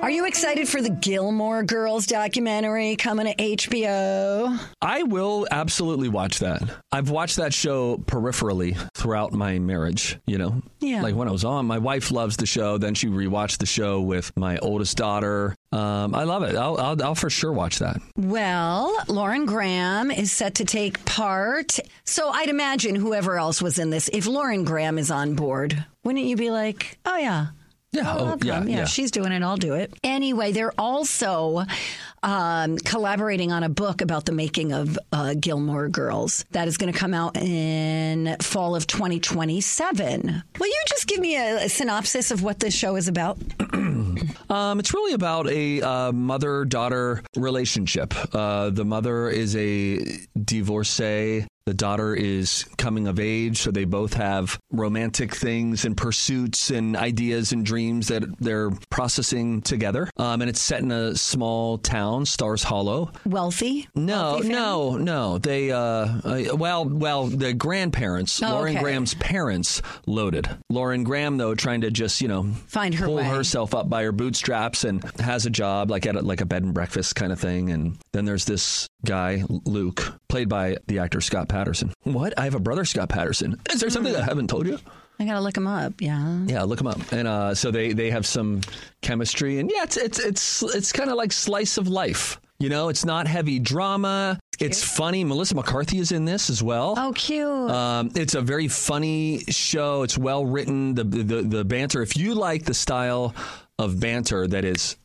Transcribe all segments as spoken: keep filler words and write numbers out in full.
Are you excited for the Gilmore Girls documentary coming to H B O? I will absolutely watch that. I've watched that show peripherally throughout my marriage, you know? Yeah. Like when I was on, my wife loves the show. Then she rewatched the show with my oldest daughter. Um, I love it. I'll, I'll, I'll for sure watch that. Well, Lauren Graham is set to take part. So I'd imagine whoever else was in this, if Lauren Graham is on board, wouldn't you be like, oh, yeah. Yeah, I'll oh, yeah, come. yeah, yeah. She's doing it. I'll do it. Anyway, they're also um, collaborating on a book about the making of uh, Gilmore Girls that is going to come out in fall of twenty twenty-seven. Will you just give me a, a synopsis of what this show is about? Um, it's really about a uh, mother-daughter relationship. Uh, the mother is a divorcee. The daughter is coming of age, so they both have romantic things and pursuits and ideas and dreams that they're processing together. Um, and it's set in a small town, Stars Hollow. Wealthy? No, Wealthy no, no. They, uh, uh, well, well, the grandparents, Oh, Lauren okay. Graham's parents, loaded. Lauren Graham, though, trying to just, you know, Find her pull way. herself up by her bootstraps and has a job like at a, like a bed and breakfast kind of thing. And then there's this guy, Luke, played by the actor Scott Patterson. What? I have a brother, Scott Patterson. Is there something I haven't told you? I got to look him up. Yeah. Yeah, look him up. And uh, so they, they have some chemistry. And yeah, it's it's it's it's kind of like slice of life. You know, it's not heavy drama. It's funny. Melissa McCarthy is in this as well. Oh, cute. Um, it's a very funny show. It's well written. The, the the banter. If you like the style of banter that is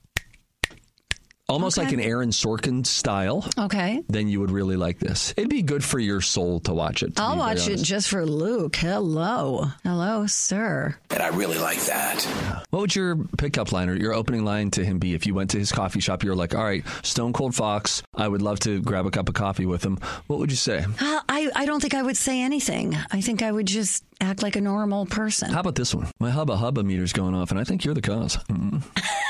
almost Okay. like an Aaron Sorkin style, Okay. then you would really like this. It'd be good for your soul to watch it. to I'll be very watch it honest. just for Luke. Hello. Hello, sir. And I really like that. What would your pickup line or your opening line to him be if you went to his coffee shop? You're like, all right, Stone Cold Fox, I would love to grab a cup of coffee with him. What would you say? Uh, I, I don't think I would say anything. I think I would just act like a normal person. How about this one? My hubba hubba meter's going off, and I think you're the cause. Mm.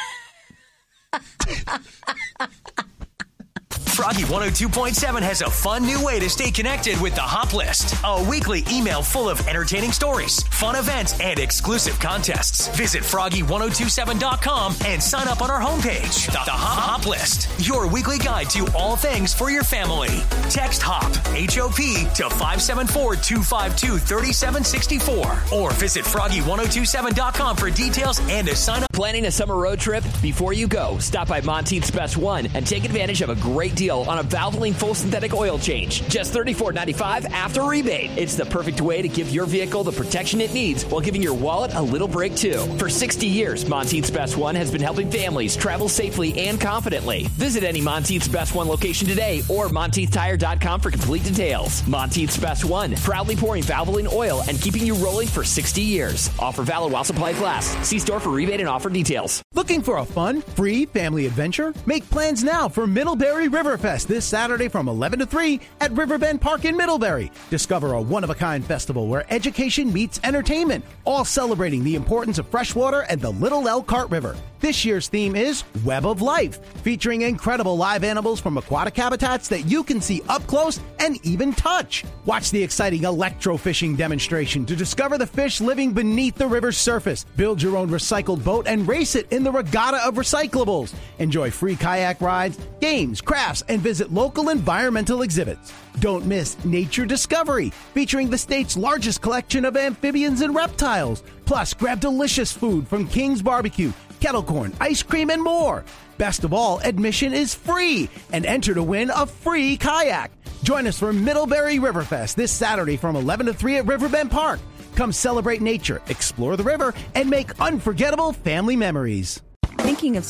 Froggy one oh two point seven has a fun new way to stay connected with the Hop List. A weekly email full of entertaining stories, fun events, and exclusive contests. Visit froggy ten twenty-seven dot com and sign up on our homepage. The, the Hop List, your weekly guide to all things for your family. Text HOP, H O P, to five seven four, two five two, three seven six four. Or visit froggy ten twenty-seven dot com for details and to sign up. Planning a summer road trip? Before you go, stop by Monteith's Best One and take advantage of a great deal on a Valvoline full synthetic oil change. Just thirty-four ninety-five after rebate. It's the perfect way to give your vehicle the protection it needs while giving your wallet a little break too. For sixty years, Monteith's Best One has been helping families travel safely and confidently. Visit any Monteith's Best One location today or monteith tire dot com for complete details. Monteith's Best One, proudly pouring Valvoline oil and keeping you rolling for sixty years. Offer valid while supplies last. See store for rebate and offer details. Looking for a fun, free family adventure? Make plans now for Middlebury Riverfest this Saturday from eleven to three at Riverbend Park in Middlebury. Discover a one-of-a-kind festival where education meets entertainment, all celebrating the importance of freshwater and the Little Elkhart River. This year's theme is Web of Life, featuring incredible live animals from aquatic habitats that you can see up close and even touch. Watch the exciting electrofishing demonstration to discover the fish living beneath the river's surface. Build your own recycled boat and race it in the regatta of recyclables. Enjoy free kayak rides, games, crafts, and visit local environmental exhibits. Don't miss Nature Discovery, featuring the state's largest collection of amphibians and reptiles. Plus, grab delicious food from King's Barbecue, kettle corn, ice cream, and more. Best of all, admission is free, and enter to win a free kayak. Join us for Middlebury Riverfest this Saturday from eleven to three at Riverbend Park. Come celebrate nature, explore the river, and make unforgettable family memories. Thinking of